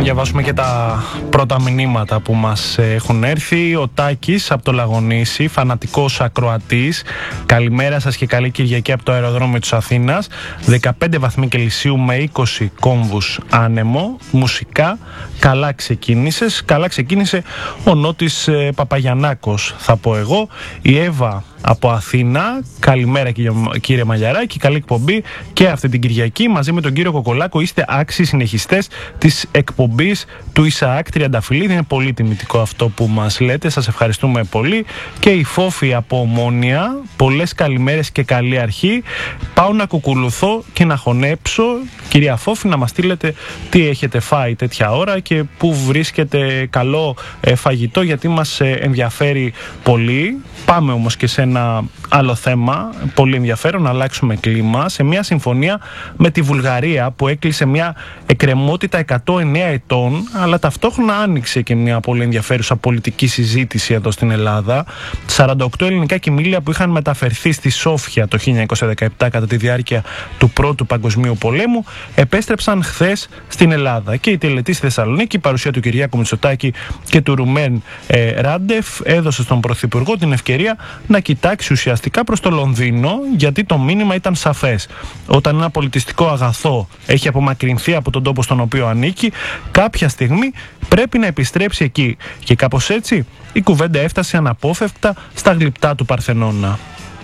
διαβάσουμε και τα πρώτα μηνύματα που μας έχουν έρθει. Ο Τάκης από το Λαγονήσι, φανατικός ακροατής. Καλημέρα σας και καλή Κυριακή από το αεροδρόμιο της Αθήνας. 15 βαθμοί Κελσίου με 20 κόμβους άνεμο. Μουσικά καλά ξεκίνησες. Καλά ξεκίνησε ο Νότης Παπαγιαννάκος, θα πω εγώ. Η Εύα από Αθήνα, καλημέρα κύριε Μαλιαράκη, καλή εκπομπή και αυτή την Κυριακή. Μαζί με τον κύριο Κοκολάκο είστε άξιοι συνεχιστές της εκπομπής του Ισαάκ Τριανταφυλλίδη. Είναι πολύ τιμητικό αυτό που μας λέτε, σας ευχαριστούμε πολύ. Και η Φόφη από Ομόνια, πολλές καλημέρες και καλή αρχή. Πάω να κουκουλουθώ και να χωνέψω. Κυρία Φόφη, να μας στείλετε τι έχετε φάει τέτοια ώρα και που βρίσκετε καλό φαγητό, γιατί μας ενδιαφέρει πολύ. Πάμε όμως και σε ένα άλλο θέμα, πολύ ενδιαφέρον, να αλλάξουμε κλίμα. Σε μια συμφωνία με τη Βουλγαρία που έκλεισε μια εκκρεμότητα 109 ετών, αλλά ταυτόχρονα άνοιξε και μια πολύ ενδιαφέρουσα πολιτική συζήτηση εδώ στην Ελλάδα. 48 ελληνικά κοιμήλια που είχαν μεταφερθεί στη Σόφια το 1917 κατά τη διάρκεια του Πρώτου Παγκοσμίου Πολέμου επέστρεψαν χθες στην Ελλάδα. Και η τελετή στη Θεσσαλονίκη, η παρουσία του Κυριάκου Μητσοτάκη και του Ρουμέν Ράντεφ έδωσε στον Πρωθυπουργό την ευκαιρία να κοιτάξει ουσιαστικά προς το Λονδίνο, γιατί το μήνυμα ήταν σαφές. Όταν ένα πολιτιστικό αγαθό έχει απομακρυνθεί από τον τόπο στον οποίο ανήκει, κάποια στιγμή πρέπει να επιστρέψει εκεί. Και κάπως έτσι η κουβέντα έφτασε αναπόφευκτα στα γλυπτά του Παρθενώνα.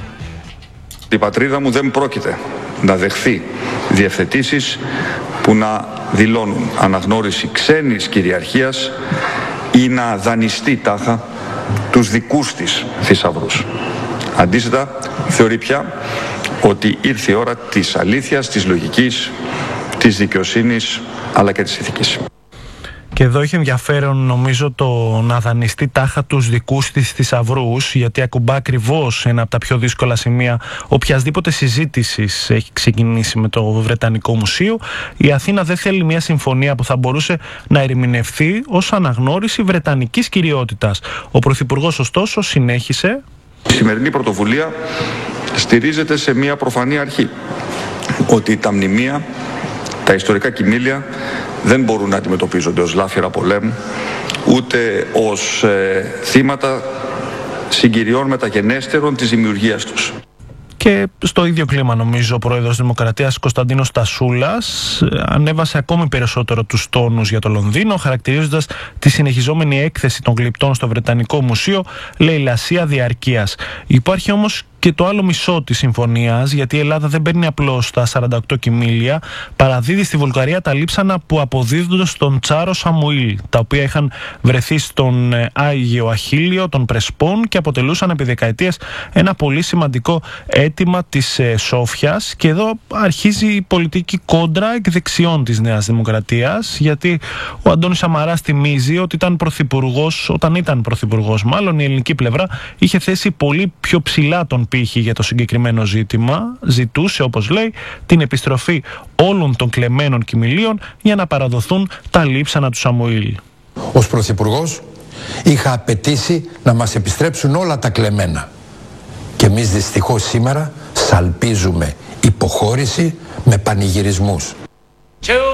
Η πατρίδα μου δεν πρόκειται να δεχθεί διευθετήσεις που να δηλώνουν αναγνώριση ξένης κυριαρχίας ή να δανειστεί τάχα τους δικούς της θησαυρούς. Αντίθετα, θεωρεί πια ότι ήρθε η ώρα της αλήθειας, της λογικής, της δικαιοσύνης, αλλά και της ηθικής. Και εδώ έχει ενδιαφέρον, νομίζω, το να δανειστεί τάχα τους δικούς της θησαυρούς, γιατί ακουμπά ακριβώς ένα από τα πιο δύσκολα σημεία οποιασδήποτε συζήτησης έχει ξεκινήσει με το Βρετανικό Μουσείο. Η Αθήνα δεν θέλει μια συμφωνία που θα μπορούσε να ερμηνευθεί ως αναγνώριση βρετανικής κυριότητας. Ο Πρωθυπουργός, ωστόσο, συνέχισε. Η σημερινή πρωτοβουλία στηρίζεται σε μια προφανή αρχή, ότι τα μνημεία, τα ιστορικά κοιμήλια δεν μπορούν να αντιμετωπίζονται ως λάφυρα πολέμου, ούτε ως θύματα συγκυριών μεταγενέστερων της δημιουργίας τους. Και στο ίδιο κλίμα, νομίζω, ο πρόεδρος Δημοκρατίας Κωνσταντίνος Τασούλας ανέβασε ακόμη περισσότερο τους τόνους για το Λονδίνο, χαρακτηρίζοντας τη συνεχιζόμενη έκθεση των γλυπτών στο Βρετανικό Μουσείο λαιλασία διαρκείας. Υπάρχει όμως και το άλλο μισό της συμφωνίας, γιατί η Ελλάδα δεν παίρνει απλώς τα 48 κοιμήλια, παραδίδει στη Βουλγαρία τα λείψανα που αποδίδονται στον Τσάρο Σαμουήλ, τα οποία είχαν βρεθεί στον Άγιο Αχίλιο των Πρεσπών και αποτελούσαν επί δεκαετίες ένα πολύ σημαντικό αίτημα της Σόφιας. Και εδώ αρχίζει η πολιτική κόντρα εκ δεξιών της Νέας Δημοκρατίας, γιατί ο Αντώνης Σαμαράς θυμίζει ότι όταν ήταν πρωθυπουργός, μάλλον η ελληνική πλευρά είχε θέσει πολύ πιο ψηλά τον πύχη για το συγκεκριμένο ζήτημα. Ζητούσε, όπως λέει, την επιστροφή όλων των κλεμμένων κοιμηλίων για να παραδοθούν τα λείψανα του Σαμουήλ. Ως πρωθυπουργός είχα απαιτήσει να μας επιστρέψουν όλα τα κλεμμένα. Και εμείς δυστυχώς σήμερα σαλπίζουμε υποχώρηση με πανηγυρισμούς.